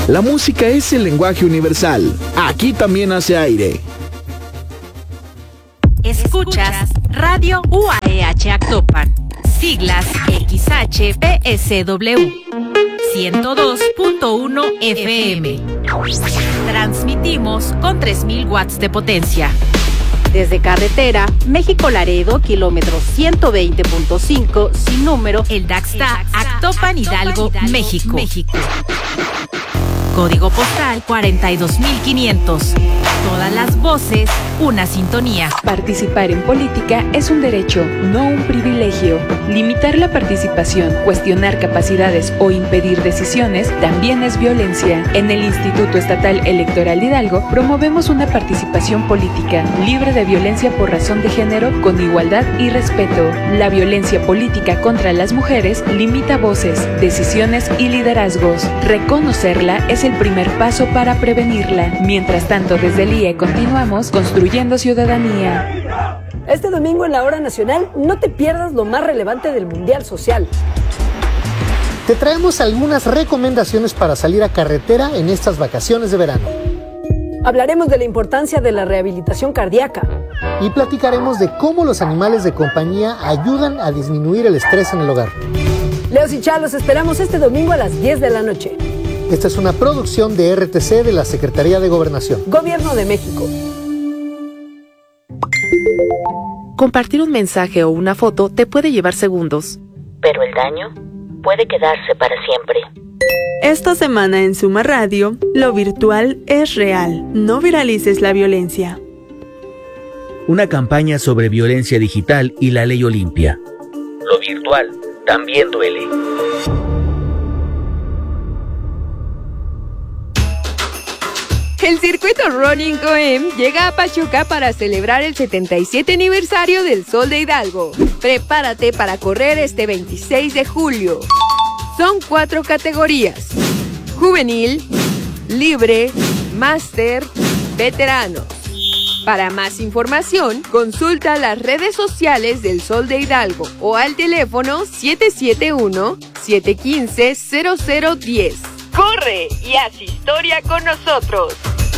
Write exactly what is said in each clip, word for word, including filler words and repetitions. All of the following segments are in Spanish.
La música es el lenguaje universal. Aquí también hace aire. Escuchas Radio U A E H Actopan, siglas X H P S W, ciento dos punto uno F M. Transmitimos con tres mil watts de potencia. Desde carretera, México-Laredo, kilómetro ciento veinte punto cinco, sin número, el Daxta, Actopan, Hidalgo, México. México. Código postal cuarenta y dos mil quinientos. Todas las voces, una sintonía. Participar en política es un derecho, no un privilegio. Limitar la participación, cuestionar capacidades o impedir decisiones también es violencia. En el Instituto Estatal Electoral Hidalgo promovemos una participación política libre de violencia por razón de género, con igualdad y respeto. La violencia política contra las mujeres limita voces, decisiones y liderazgos. Reconocerla es el primer paso para prevenirla. Mientras tanto, desde el I E continuamos construyendo ciudadanía. Este domingo en la Hora Nacional no te pierdas lo más relevante del Mundial Social. Te traemos algunas recomendaciones para salir a carretera en estas vacaciones de verano. Hablaremos de la importancia de la rehabilitación cardíaca. Y platicaremos de cómo los animales de compañía ayudan a disminuir el estrés en el hogar. Leos y Chá, los esperamos este domingo a las diez de la noche. Esta es una producción de R T C de la Secretaría de Gobernación. Gobierno de México. Compartir un mensaje o una foto te puede llevar segundos, pero el daño puede quedarse para siempre. Esta semana en Suma Radio, lo virtual es real. No viralices la violencia. Una campaña sobre violencia digital y la ley Olimpia. Lo virtual también duele. El circuito Running O E M llega a Pachuca para celebrar el setenta y siete aniversario del Sol de Hidalgo. Prepárate para correr este veintiséis de julio. Son cuatro categorías: juvenil, libre, máster, veteranos. Para más información, consulta las redes sociales del Sol de Hidalgo o al teléfono siete siete uno, siete uno cinco, cero cero uno cero. ¡Corre y haz historia con nosotros!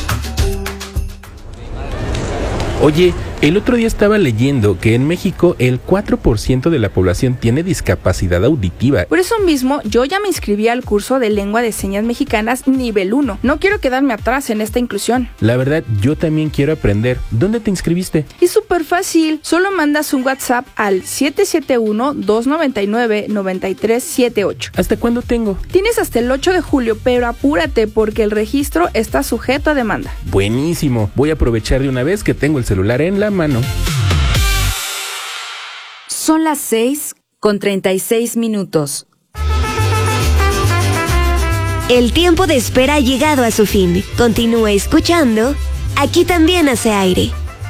Oye, el otro día estaba leyendo que en México el cuatro por ciento de la población tiene discapacidad auditiva. Por eso mismo, yo ya me inscribí al curso de Lengua de Señas Mexicanas nivel uno. No quiero quedarme atrás en esta inclusión. La verdad, yo también quiero aprender. ¿Dónde te inscribiste? Es súper fácil. Solo mandas un WhatsApp al siete siete uno, dos nueve nueve, nueve tres siete ocho. ¿Hasta cuándo tengo? Tienes hasta el ocho de julio, pero apúrate porque el registro está sujeto a demanda. Buenísimo. Voy a aprovechar de una vez que tengo el celular en la mano. Son las seis con treinta y seis minutos. El tiempo de espera ha llegado a su fin. Continúa escuchando. Aquí también hace aire.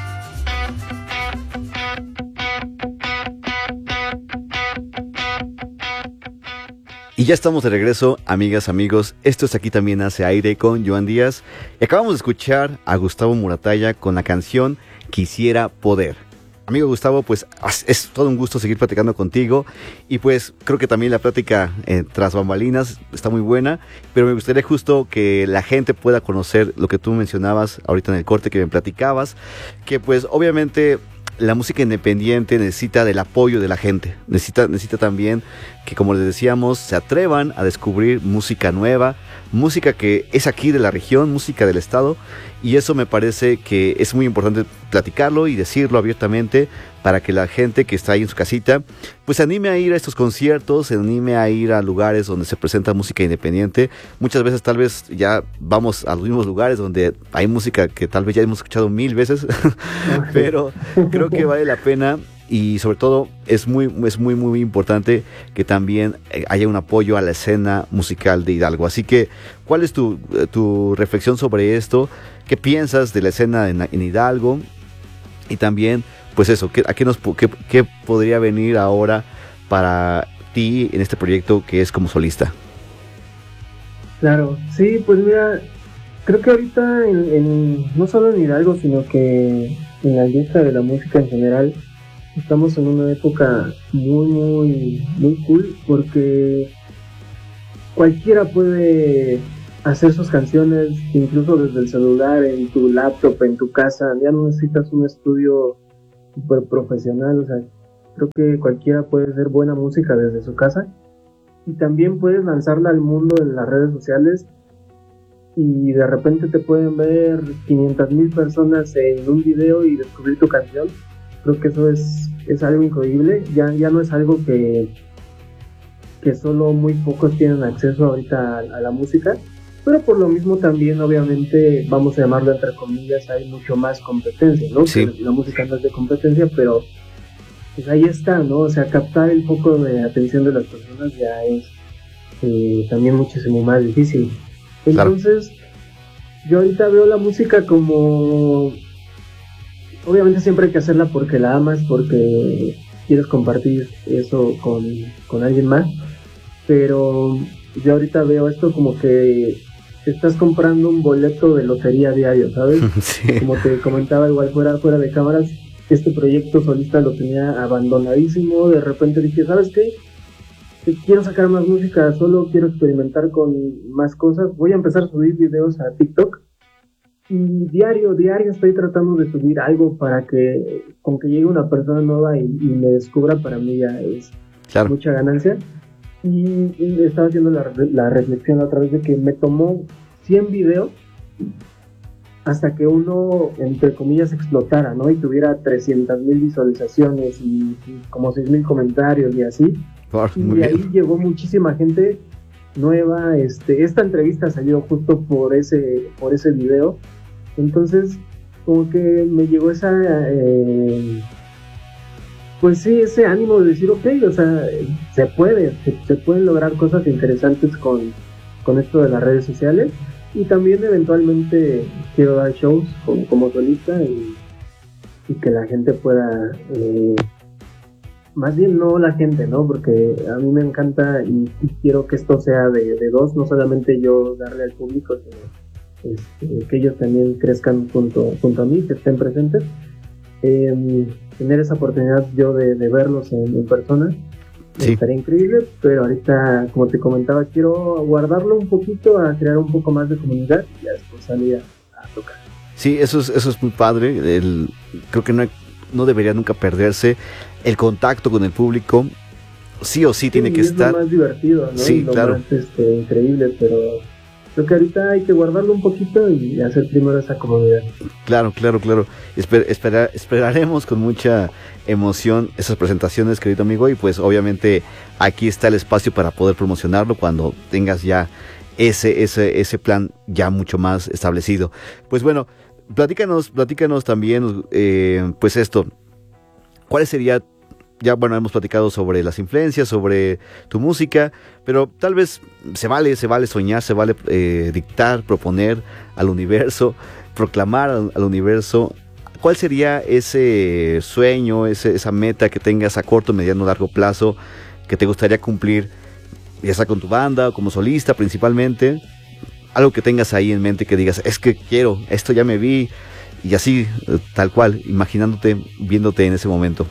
Y ya estamos de regreso, amigas, amigos. Esto es Aquí también hace aire con Joan Díaz. Y acabamos de escuchar a Gustavo Muratalla con la canción Quisiera Poder. Amigo Gustavo, pues es todo un gusto seguir platicando contigo. Y pues creo que también la plática eh, tras bambalinas está muy buena. Pero me gustaría justo que la gente pueda conocer lo que tú mencionabas ahorita en el corte que me platicabas. Que pues obviamente la música independiente necesita del apoyo de la gente. Necesita, necesita también que, como les decíamos, se atrevan a descubrir música nueva, música que es aquí de la región, música del estado, y eso me parece que es muy importante platicarlo y decirlo abiertamente para que la gente que está ahí en su casita pues se anime a ir a estos conciertos, se anime a ir a lugares donde se presenta música independiente. Muchas veces tal vez ya vamos a los mismos lugares donde hay música que tal vez ya hemos escuchado mil veces, pero creo que vale la pena. Y sobre todo es muy, es muy, muy importante que también haya un apoyo a la escena musical de Hidalgo. Así que, ¿cuál es tu, tu reflexión sobre esto? ¿Qué piensas de la escena en, en Hidalgo? Y también, pues eso, ¿qué, a qué, nos, qué, qué podría venir ahora para ti en este proyecto que es como solista? Claro, sí, pues mira, creo que ahorita en, en, no solo en Hidalgo, sino que en la industria de la música en general, estamos en una época muy, muy, muy cool, porque cualquiera puede hacer sus canciones incluso desde el celular, en tu laptop, en tu casa. Ya no necesitas un estudio super profesional, o sea, creo que cualquiera puede hacer buena música desde su casa, y también puedes lanzarla al mundo en las redes sociales, y de repente te pueden ver quinientas mil personas en un video y descubrir tu canción. Creo que eso es, es algo increíble. Ya, ya no es algo que, que solo muy pocos tienen acceso ahorita a, a la música, pero por lo mismo también, obviamente, vamos a llamarlo entre comillas, hay mucho más competencia, ¿no? Sí. Que la música no es de competencia, pero pues ahí está, ¿no? O sea, captar el foco de atención de las personas ya es eh, también muchísimo más difícil. Entonces, claro, yo ahorita veo la música como... Obviamente siempre hay que hacerla porque la amas, porque quieres compartir eso con, con alguien más, pero yo ahorita veo esto como que estás comprando un boleto de lotería diario, ¿sabes? Sí. Como te comentaba igual fuera, fuera de cámaras, este proyecto solista lo tenía abandonadísimo. De repente dije, ¿sabes qué? Quiero sacar más música, solo quiero experimentar con más cosas. Voy a empezar a subir videos a TikTok, y diario, diario estoy tratando de subir algo para que, con que llegue una persona nueva y, y me descubra, para mí ya es claro, mucha ganancia. Y, y estaba haciendo la, la reflexión a través de que me tomó cien videos hasta que uno, entre comillas, explotara, ¿no? Y tuviera trescientas mil visualizaciones y, y como seis mil comentarios y así. Oh, y de ahí llegó muchísima gente nueva. Este, esta entrevista salió justo por ese, por ese video. Entonces, como que me llegó esa... Eh, pues sí, ese ánimo de decir, ok, o sea, se puede, se, se pueden lograr cosas interesantes con, con esto de las redes sociales. Y también eventualmente quiero dar shows como, como solista y, y que la gente pueda, eh, más bien no la gente, ¿no? Porque a mí me encanta y, y quiero que esto sea de, de dos, no solamente yo darle al público, sino este, que ellos también crezcan junto, junto a mí, que estén presentes. Eh, tener esa oportunidad yo de, de verlos en, en persona, sí, estaría increíble, pero ahorita, como te comentaba, quiero guardarlo un poquito, a crear un poco más de comunidad y ya después salir a, a tocar. Sí, eso es, eso es muy padre. El, creo que no, no debería nunca perderse el contacto con el público. Sí o sí, sí tiene que es estar. Es lo más divertido, ¿no? Sí, y lo claro. más este, increíble, pero creo que ahorita hay que guardarlo un poquito y hacer primero esa comunidad. Claro, claro, claro. Esper, espera, esperaremos con mucha emoción esas presentaciones, querido amigo, y pues obviamente aquí está el espacio para poder promocionarlo cuando tengas ya ese, ese, ese plan ya mucho más establecido. Pues bueno, platícanos, platícanos también, eh, pues esto, ¿cuál sería? Ya, bueno, hemos platicado sobre las influencias, sobre tu música, pero tal vez se vale, se vale soñar, se vale eh, dictar, proponer al universo, proclamar al, al universo. ¿Cuál sería ese sueño, ese, esa meta que tengas a corto, mediano, largo plazo, que te gustaría cumplir, ya sea con tu banda o como solista principalmente? Algo que tengas ahí en mente que digas, es que quiero, esto ya me vi, y así, tal cual, imaginándote, viéndote en ese momento.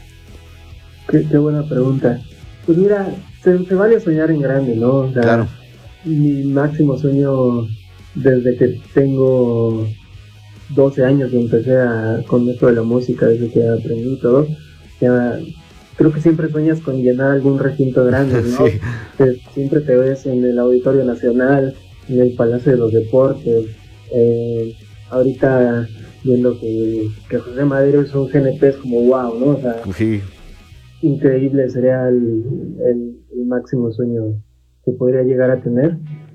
Qué, qué buena pregunta. Pues mira, se, se vale soñar en grande, ¿no? O sea, claro. Mi máximo sueño desde que tengo doce años y empecé a, con esto de la música, desde que aprendí todo, ya, creo que siempre sueñas con llenar algún recinto grande, ¿no? Sí. Te, siempre te ves en el Auditorio Nacional, en el Palacio de los Deportes, eh, ahorita viendo que, que José Madero es un G N P, es como wow, ¿no? O sea, sí, increíble, sería el, el, el máximo sueño que podría llegar a tener.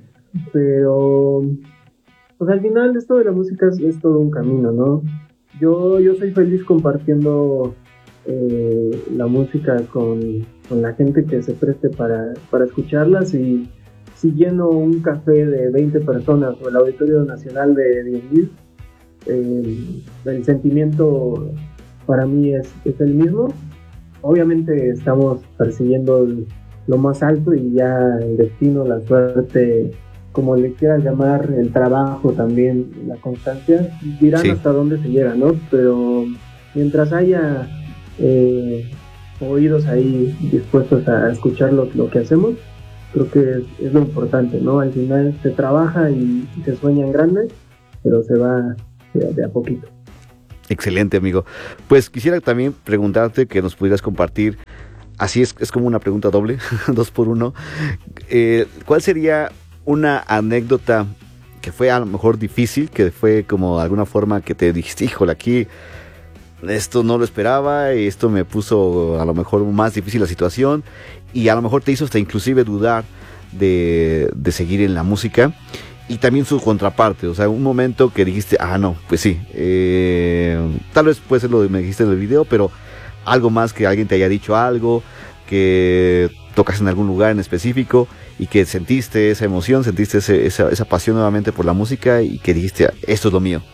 Pero pues al final esto de la música es, es todo un camino, ¿no? Yo, yo soy feliz compartiendo eh, la música con, con la gente que se preste para, para escucharlas, y si lleno un café de veinte personas o el Auditorio Nacional de diez mil, eh, el sentimiento para mí es, es el mismo. Obviamente estamos persiguiendo el, lo más alto, y ya el destino, la suerte, como le quieras llamar, el trabajo también, la constancia, dirán sí. hasta dónde se llega, ¿no? Pero mientras haya eh, oídos ahí dispuestos a escuchar lo, lo que hacemos, creo que es, es lo importante, ¿no? Al final se trabaja y, y se sueña en grande, pero se va de, de a poquito. Excelente, amigo. Pues quisiera también preguntarte que nos pudieras compartir, así es, es como una pregunta doble, dos por uno, eh, ¿cuál sería una anécdota que fue a lo mejor difícil, que fue como de alguna forma que te dijiste, híjole, aquí esto no lo esperaba, y esto me puso a lo mejor más difícil la situación, y a lo mejor te hizo hasta inclusive dudar de, de seguir en la música? Y también su contraparte, o sea, un momento que dijiste, ah, no, pues sí, eh, tal vez puede ser lo que me dijiste en el video, pero algo más, que alguien te haya dicho algo, que tocas en algún lugar en específico y que sentiste esa emoción, sentiste ese, esa, esa pasión nuevamente por la música y que dijiste, esto es lo mío.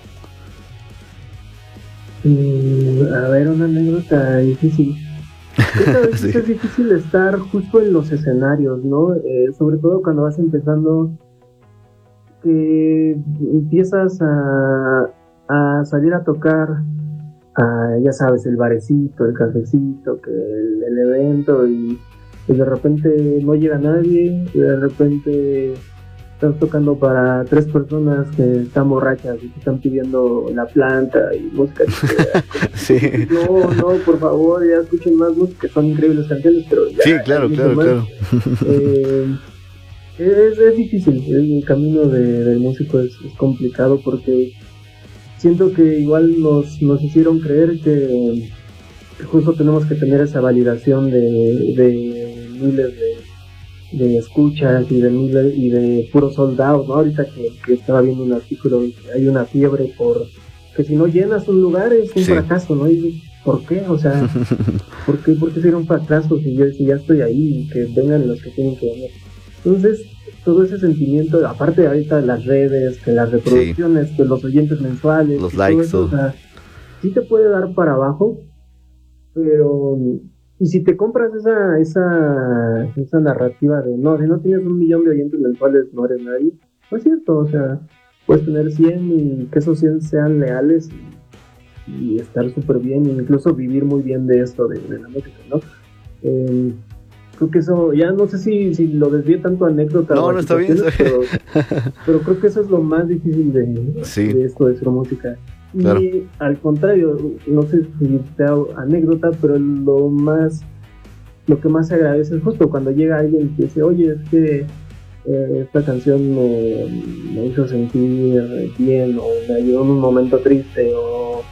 Mm, a ver, una anécdota difícil. Creo que a veces sí. Es difícil estar justo en los escenarios, ¿no? Eh, sobre todo cuando vas empezando, que empiezas a, a salir a tocar, a, ya sabes, el barecito, el cafecito, que el, el evento, y, y de repente no llega nadie, y de repente estás tocando para tres personas que están borrachas y que están pidiendo la planta y música. Sí. No, no, por favor, ya escuchen más música, son increíbles canciones, pero ya. Sí, claro, claro, más. claro. Eh, es, es difícil, el camino de, del músico es, es complicado, porque siento que igual nos, nos hicieron creer que, que justo tenemos que tener esa validación de, de miles de de escuchas y de miles y de puro sold out, ¿no? Ahorita que, que estaba viendo un artículo, hay una fiebre por que si no llenas un lugar es un sí. fracaso, ¿no? Y ¿por qué? O sea, ¿por qué, ¿por qué sería un fracaso si yo si ya estoy ahí y que vengan los que tienen que venir? Entonces, todo ese sentimiento, aparte de ahorita las redes, que las reproducciones, sí. que los oyentes mensuales, los likes, eso, o sea, sí te puede dar para abajo, pero y si te compras esa esa esa narrativa de no, si no tienes un millón de oyentes mensuales no eres nadie, no es cierto, o sea, puedes tener cien y que esos cien sean leales y, y estar súper bien, e incluso vivir muy bien de esto, de, de la música, ¿no? Eh, creo que eso, ya no sé si, si lo desvié tanto a anécdota. No, no está bien, está pero, pero creo que eso es lo más difícil de, sí. de esto de ser música. Y claro. al contrario, no sé si sea anécdota, pero lo más, lo que más se agradece es justo cuando llega alguien que dice, oye, es que eh, esta canción me, me hizo sentir bien, o me ayudó en un momento triste, o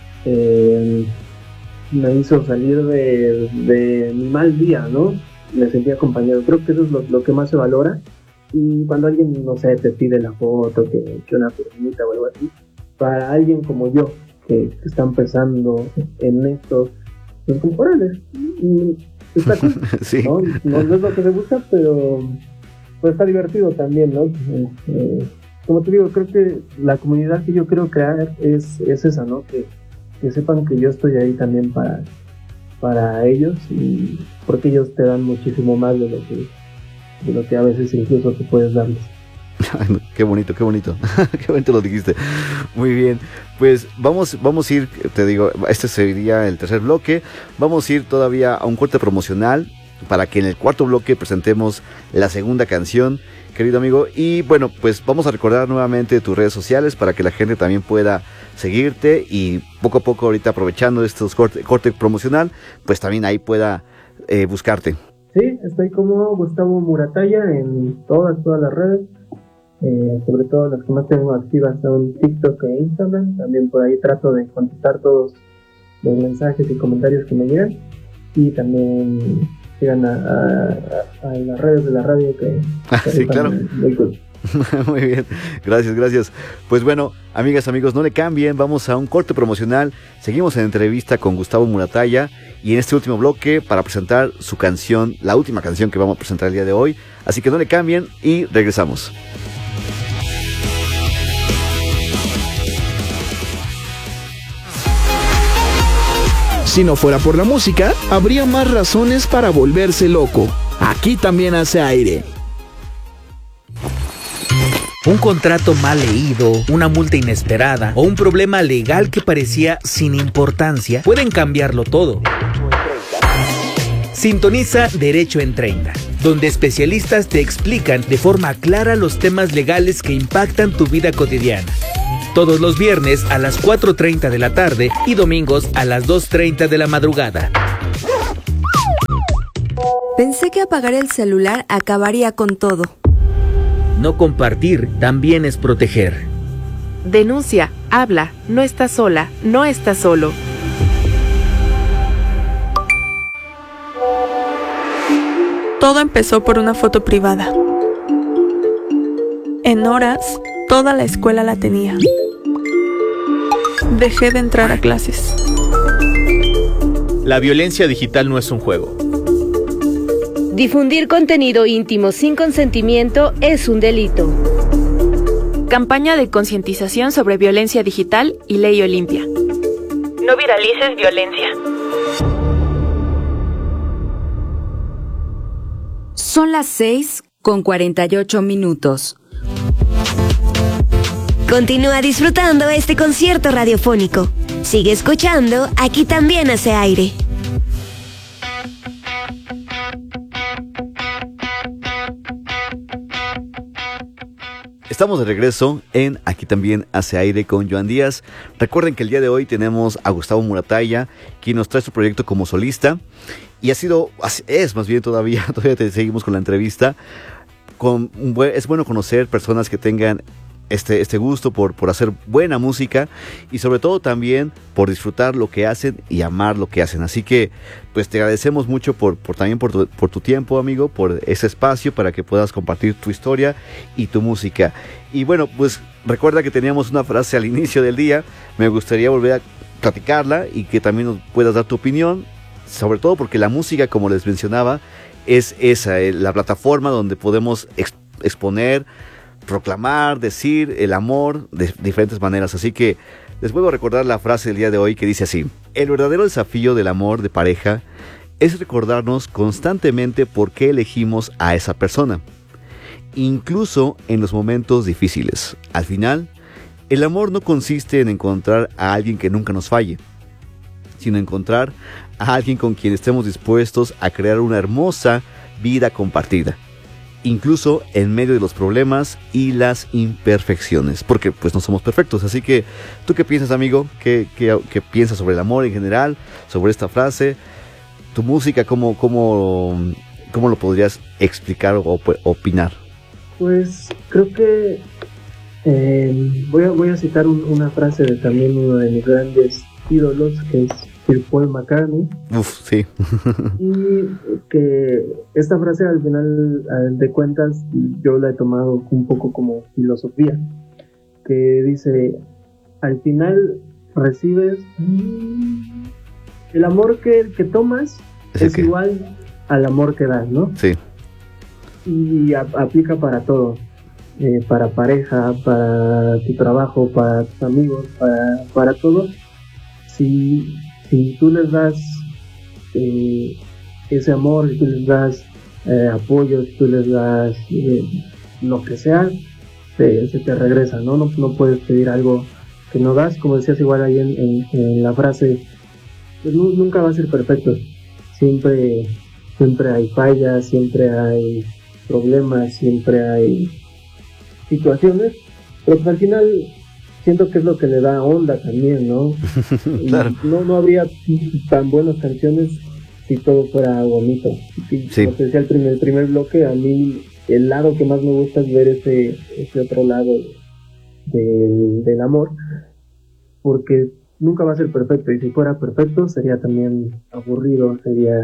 eh, me hizo salir de, de mi mal día, ¿no? Me sentí acompañado. Creo que eso es lo, lo que más se valora. Y cuando alguien, no sé, te pide la foto, que, que una firmita o algo así, para alguien como yo, que, que está empezando en esto, pues como, órale, está cool, sí. ¿no? ¿no? No es lo que se busca, pero pues está divertido también, ¿no? Eh, como te digo, creo que la comunidad que yo quiero crear es, es esa, ¿no? Que, que sepan que yo estoy ahí también para, para ellos, y porque ellos te dan muchísimo más de lo que, de lo que a veces incluso tú puedes darles. Qué bonito, qué bonito, qué bonito lo dijiste. Muy bien, pues vamos, vamos a ir, te digo, este sería el tercer bloque. Vamos a ir todavía a un corte promocional para que en el cuarto bloque presentemos la segunda canción, querido amigo. Y bueno, pues vamos a recordar nuevamente tus redes sociales para que la gente también pueda seguirte y poco a poco, ahorita aprovechando estos corte, corte promocional, pues también ahí pueda eh, buscarte. Sí, estoy como Gustavo Muratalla en todas, todas las redes. Eh, sobre todo las que más tengo activas son TikTok e Instagram. También por ahí trato de contestar todos los mensajes y comentarios que me llegan, y también llegan a, a, a las redes de la radio que, ah, que sí, claro. Muy cool. Muy bien, gracias, gracias. Pues bueno, amigas, amigos, no le cambien, vamos a un corte promocional. Seguimos en entrevista con Gustavo Muratalla y en este último bloque para presentar su canción, la última canción que vamos a presentar el día de hoy. Así que no le cambien y regresamos. Si no fuera por la música, habría más razones para volverse loco. Aquí también hace aire. Un contrato mal leído, una multa inesperada o un problema legal que parecía sin importancia pueden cambiarlo todo. Sintoniza Derecho en treinta. donde especialistas te explican de forma clara los temas legales que impactan tu vida cotidiana. Todos los viernes a las cuatro treinta de la tarde y domingos a las dos treinta de la madrugada. Pensé que apagar el celular acabaría con todo. No compartir también es proteger. Denuncia, habla, no estás sola, no estás solo. Todo empezó por una foto privada. En horas, toda la escuela la tenía. Dejé de entrar a clases. La violencia digital no es un juego. Difundir contenido íntimo sin consentimiento es un delito. Campaña de concientización sobre violencia digital y Ley Olimpia. No viralices violencia. Son las seis con cuarenta y ocho minutos. Continúa disfrutando este concierto radiofónico. Sigue escuchando, aquí también hace aire. Estamos de regreso en Aquí también hace aire con Joan Díaz. Recuerden que el día de hoy tenemos a Gustavo Muratalla, quien nos trae su proyecto como solista. Y ha sido, es más bien todavía, todavía te seguimos con la entrevista. Con, es bueno conocer personas que tengan este, este gusto por, por hacer buena música y sobre todo también por disfrutar lo que hacen y amar lo que hacen. Así que pues te agradecemos mucho por, por también por tu, por tu tiempo, amigo, por ese espacio para que puedas compartir tu historia y tu música. Y bueno, pues recuerda que teníamos una frase al inicio del día. Me gustaría volver a platicarla y que también nos puedas dar tu opinión, sobre todo porque la música, como les mencionaba, es esa, eh, la plataforma donde podemos ex- exponer, proclamar, decir el amor de diferentes maneras. Así que les vuelvo a recordar la frase del día de hoy que dice así: el verdadero desafío del amor de pareja es recordarnos constantemente por qué elegimos a esa persona, incluso en los momentos difíciles. Al final, el amor no consiste en encontrar a alguien que nunca nos falle, sino encontrar a alguien con quien estemos dispuestos a crear una hermosa vida compartida, incluso en medio de los problemas y las imperfecciones, porque pues no somos perfectos. Así que, ¿tú qué piensas, amigo? ¿Qué, qué, qué piensas sobre el amor en general? Sobre esta frase, tu música, ¿cómo, cómo, cómo lo podrías explicar o opinar? Pues creo que eh, voy, a, voy a citar un, una frase de también uno de mis grandes ídolos, que es Sir Paul McCartney. Uf, sí. Y que esta frase al final de cuentas yo la he tomado un poco como filosofía, que dice: al final recibes el amor que, que tomas es, es igual al amor que das, ¿no? Sí. Y a, aplica para todo, eh, para pareja, para tu trabajo, para tus amigos, para, para todo. Si Si tú les das eh, ese amor, si tú les das eh, apoyo, si tú les das eh, lo que sea, se, se te regresa, ¿no? ¿no? No puedes pedir algo que no das, como decías igual ahí en, en, en la frase, pues no, nunca va a ser perfecto. Siempre, siempre hay fallas, siempre hay problemas, siempre hay situaciones, pero pues al final siento que es lo que le da onda también, ¿no? Claro. No, no habría tan buenas canciones si todo fuera bonito. Y, sí. Como te decía el primer, el primer bloque, a mí el lado que más me gusta es ver ese, ese otro lado del, del amor, porque nunca va a ser perfecto, y si fuera perfecto sería también aburrido, sería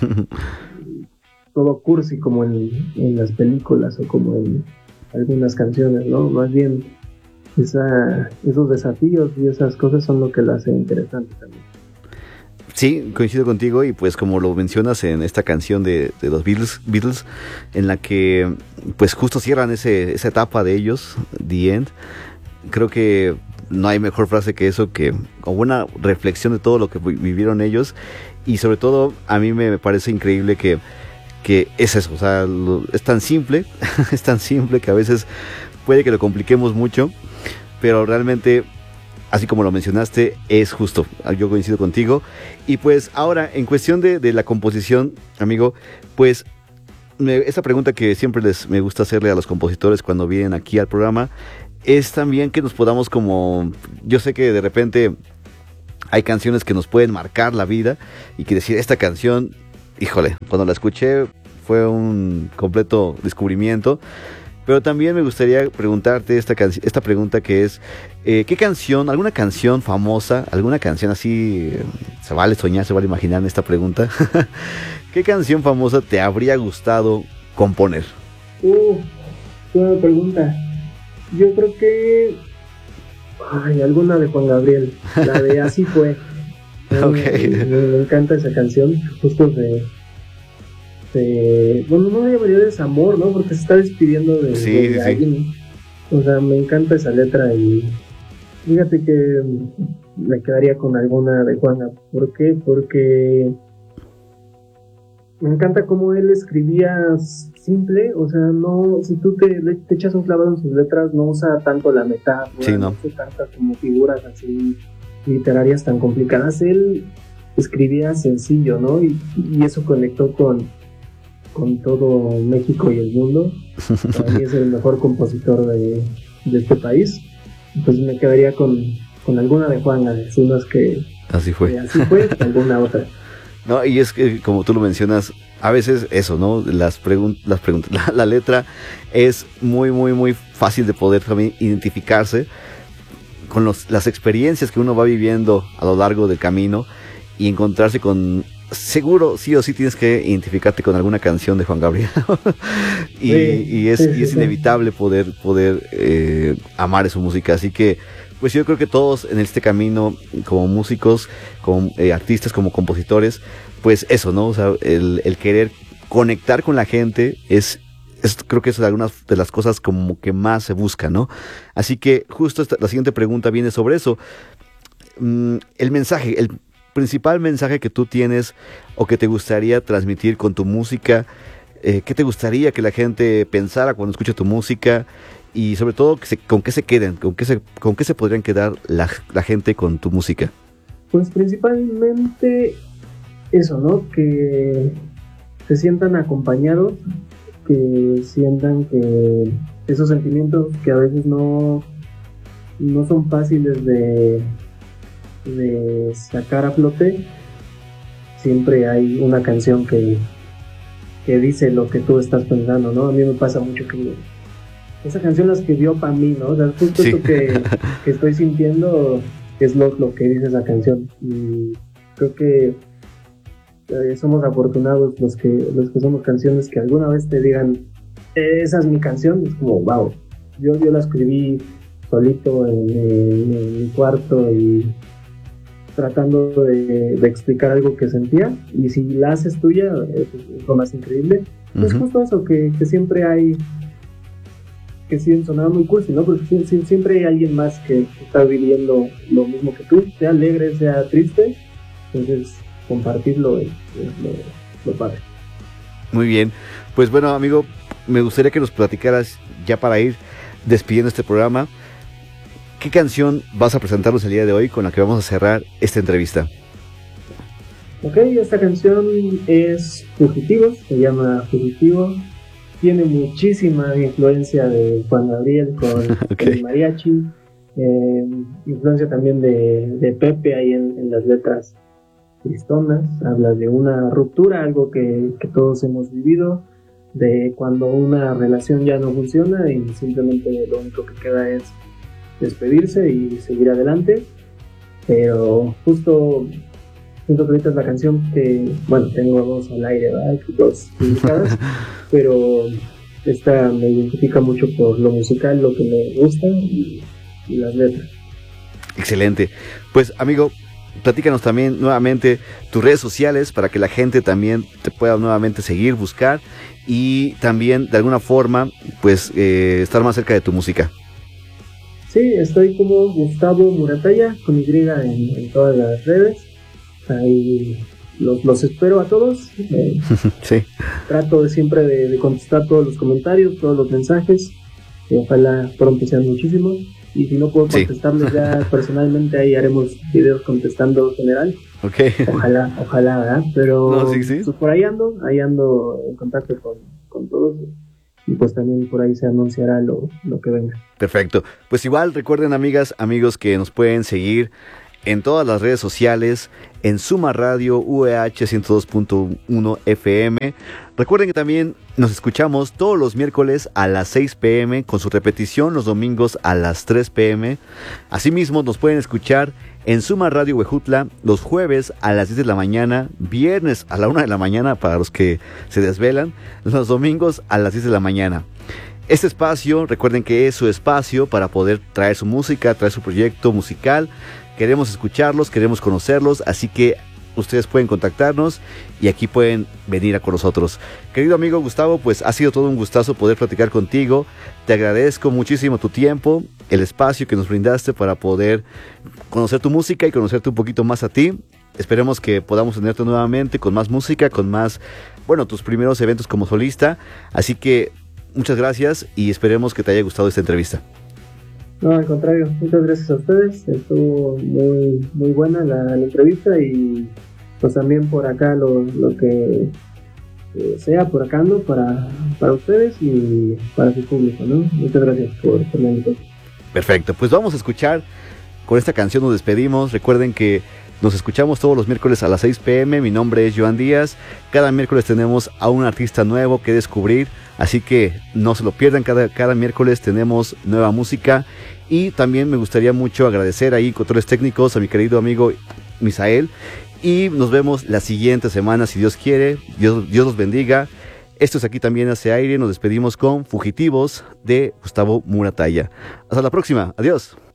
todo cursi como en, en las películas o como en algunas canciones, ¿no? Más bien Esa, esos desafíos y esas cosas son lo que lo hace interesante también. Sí, coincido contigo, y pues como lo mencionas en esta canción de, de los Beatles, Beatles, en la que pues justo cierran ese, esa etapa de ellos, The End. Creo que no hay mejor frase que eso, que como una reflexión de todo lo que vivieron ellos, y sobre todo a mí me parece increíble que, que es eso, o sea, lo, es tan simple, es tan simple que a veces puede que lo compliquemos mucho, pero realmente, así como lo mencionaste, es justo. Yo coincido contigo. Y pues ahora, en cuestión de, de la composición, amigo, pues me, esta pregunta que siempre les me gusta hacerle a los compositores cuando vienen aquí al programa es también que nos podamos como, yo sé que de repente hay canciones que nos pueden marcar la vida y que decir esta canción, híjole, cuando la escuché fue un completo descubrimiento. Pero también me gustaría preguntarte esta, can- esta pregunta que es, eh, ¿qué canción, alguna canción famosa, alguna canción así, eh, se vale soñar, se vale imaginar en esta pregunta? ¿Qué canción famosa te habría gustado componer? Uh, buena pregunta. Yo creo que... Ay, alguna de Juan Gabriel, la de Así Fue. Okay. Me, me, me encanta esa canción, justo de... de bueno, no llamaría desamor, ¿no? Porque se está despidiendo de, sí, de sí, alguien. Sí. O sea, me encanta esa letra y fíjate que me quedaría con alguna de Juana. ¿Por qué? Porque me encanta cómo él escribía simple, o sea, no, si tú te, te echas un clavado en sus letras, no usa tanto la metáfora, sí, no. no usa tantas como figuras así literarias tan complicadas. Él escribía sencillo, ¿no? Y, y eso conectó con, con todo México y el mundo. Para mí es el mejor compositor de, de este país. Entonces me quedaría con, con alguna de Juana, si no es que... Así fue. Que así fue, alguna otra. No, y es que como tú lo mencionas, a veces eso, ¿no? Las, pregun- las preguntas, la, la letra es muy, muy, muy fácil de poder también identificarse con los, las experiencias que uno va viviendo a lo largo del camino y encontrarse con, seguro, sí o sí tienes que identificarte con alguna canción de Juan Gabriel. y, sí, y es, sí, sí, y es sí. inevitable poder, poder eh, amar su música, así que pues yo creo que todos en este camino, como músicos, como eh, artistas, como compositores, pues eso, ¿no? O sea, el, el querer conectar con la gente es, es, creo que es algunas de las cosas como que más se busca, ¿no? Así que justo esta, la siguiente pregunta viene sobre eso. Mm, el mensaje, el principal mensaje que tú tienes o que te gustaría transmitir con tu música, eh, ¿qué te gustaría que la gente pensara cuando escucha tu música? Y sobre todo, que se, ¿con qué se queden? ¿Con qué se, con qué se podrían quedar la, la gente con tu música? Pues principalmente eso, ¿no? Que se sientan acompañados, que sientan que esos sentimientos que a veces no, no son fáciles de, de sacar a flote, siempre hay una canción que, que dice lo que tú estás pensando, ¿no? A mí me pasa mucho que esa canción la escribió para mí, ¿no? O sea, justo sí. Esto que, que estoy sintiendo es lo, lo que dice esa canción. Y creo que eh, somos afortunados los que los que somos canciones que alguna vez te digan, esa es mi canción. Es como, wow, yo, yo la escribí solito en, en, en mi cuarto y tratando de, de explicar algo que sentía. Y si la haces tuya, es, es lo más increíble. Uh-huh. Es justo eso, que, que siempre hay... que sí sonaba muy cursi, ¿no? Porque siempre hay alguien más que está viviendo lo mismo que tú, sea alegre, sea triste, entonces compartirlo es, es lo, lo padre. Muy bien, pues bueno, amigo, me gustaría que nos platicaras, ya para ir despidiendo este programa, ¿qué canción vas a presentarnos el día de hoy con la que vamos a cerrar esta entrevista? Ok, esta canción es Fugitivos, se llama Fugitivo. Tiene muchísima influencia de Juan Gabriel con okay. el mariachi, eh, influencia también de, de Pepe ahí en, en las letras tristonas. Habla de una ruptura, algo que, que todos hemos vivido, de cuando una relación ya no funciona y simplemente lo único que queda es despedirse y seguir adelante. Pero justo siento que ahorita es la canción que, bueno, tengo dos al aire, ¿verdad? Dos publicadas, pero esta me identifica mucho por lo musical, lo que me gusta y, y las letras. Excelente. Pues, amigo, platícanos también nuevamente tus redes sociales para que la gente también te pueda nuevamente seguir, buscar y también de alguna forma, pues, eh, estar más cerca de tu música. Sí, estoy como Gustavo Muratalla, con Y en, en todas las redes. Ahí los, los espero a todos. Eh, sí. Trato de siempre de, de contestar todos los comentarios, todos los mensajes. Y ojalá pronto sean muchísimos. Y si no puedo contestarles sí. ya personalmente, ahí haremos videos contestando general. Okay. Ojalá, ojalá, ¿verdad? Pero no, sí, sí. Pues por ahí ando, ahí ando en contacto con, con todos. Y pues también por ahí se anunciará lo, lo que venga. Perfecto. Pues igual recuerden, amigas, amigos, que nos pueden seguir en todas las redes sociales, en Suma Radio U E H ciento dos punto uno F M. Recuerden que también nos escuchamos todos los miércoles a las seis pm, con su repetición los domingos a las tres pm. Asimismo, nos pueden escuchar en Suma Radio Huejutla los jueves a las diez de la mañana, viernes a la una de la mañana para los que se desvelan, los domingos a las diez de la mañana. Este espacio, recuerden que es su espacio para poder traer su música, traer su proyecto musical. Queremos escucharlos, queremos conocerlos, así que ustedes pueden contactarnos y aquí pueden venir a con nosotros. Querido amigo Gustavo, pues ha sido todo un gustazo poder platicar contigo. Te agradezco muchísimo tu tiempo, el espacio que nos brindaste para poder conocer tu música y conocerte un poquito más a ti. Esperemos que podamos tenerte nuevamente con más música, con más, bueno, tus primeros eventos como solista. Así que muchas gracias y esperemos que te haya gustado esta entrevista. No, al contrario, muchas gracias a ustedes, estuvo muy muy buena la, la entrevista y pues también por acá lo, lo que eh, sea por acá ando para, para ustedes y para su público, ¿no? Muchas gracias por, por la invitación. Perfecto, pues vamos a escuchar, con esta canción nos despedimos. Recuerden que nos escuchamos todos los miércoles a las seis pm, mi nombre es Joan Díaz, cada miércoles tenemos a un artista nuevo que descubrir, así que no se lo pierdan, cada, cada miércoles tenemos nueva música. Y también me gustaría mucho agradecer ahí controles técnicos a mi querido amigo Misael, y nos vemos la siguiente semana si Dios quiere. Dios, Dios los bendiga. Esto es Aquí También Hace Aire, nos despedimos con Fugitivos de Gustavo Muratalla. Hasta la próxima, adiós.